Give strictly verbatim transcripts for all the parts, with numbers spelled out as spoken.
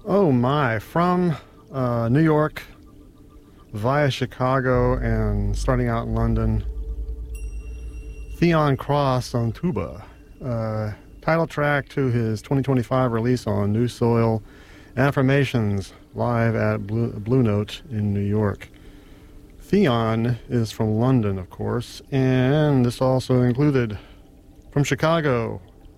Oh my, from uh, New York via Chicago and starting out in London, Theon Cross on tuba. Uh, title track to his twenty twenty-five release on New Soil, Affirmations, live at Blue, Blue Note in New York. Theon is from London, of course, and this also included from Chicago,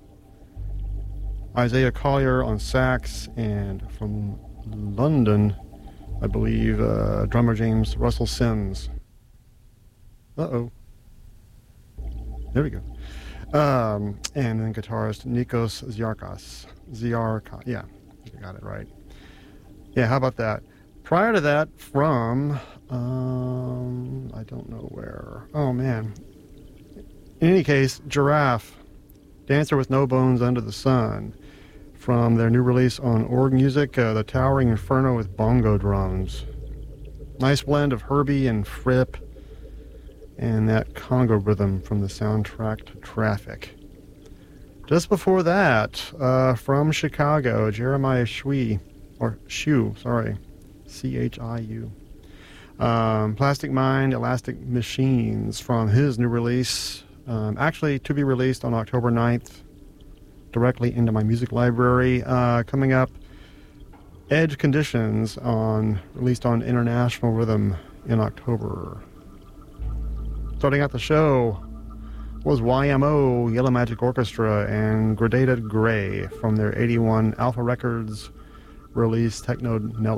Isaiah Collier on sax, and from London, I believe, uh, drummer James Russell Sims. Uh-oh. There we go. Um, and then guitarist Nikos Ziarkas. Ziarkas. Yeah, I got it right. Yeah, how about that? Prior to that, from, um, I don't know where. Oh, man. In any case, Giraffe, Dancer with No Bones Under the Sun, from their new release on Org Music, uh, The Towering Inferno with bongo drums. Nice blend of Herbie and Fripp, and that Congo rhythm from the soundtrack to Traffic. Just before that, uh, from Chicago, Jeremiah Shui, or Shu, sorry, C H I U. Um, Plastic Mind, Elastic Machines, from his new release, um, actually to be released on October ninth, directly into my music library. Uh, coming up, Edge Conditions, on released on International Rhythm in October. Starting out the show was Y M O, Yellow Magic Orchestra, and Gradated Gray from their eighty-one Alpha Records release Techno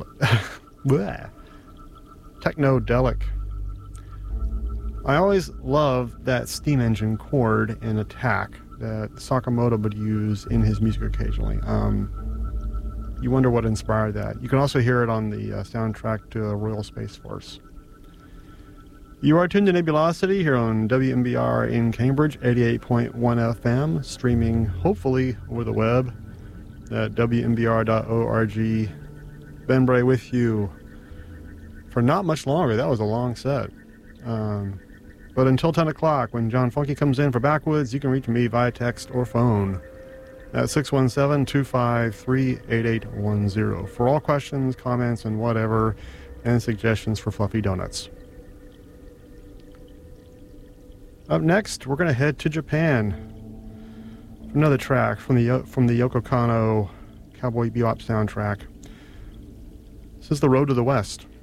Technodelic. I always loved that steam engine chord and attack that Sakamoto would use in his music occasionally. Um, you wonder what inspired that. You can also hear it on the uh, soundtrack to Royal Space Force. You are tuned to Nebulosity here on W M B R in Cambridge, eighty-eight point one F M, streaming hopefully over the web at W M B R dot org. Ben Bray with you for not much longer. That was a long set. Um, But until ten o'clock, when John Funky comes in for Backwoods, you can reach me via text or phone at six one seven, two five three, eight eight one zero for all questions, comments, and whatever, and suggestions for Fluffy Donuts. Up next, we're going to head to Japan for another track from the, from the Yoko Kanno Cowboy Bebop soundtrack. This is The Road to the West.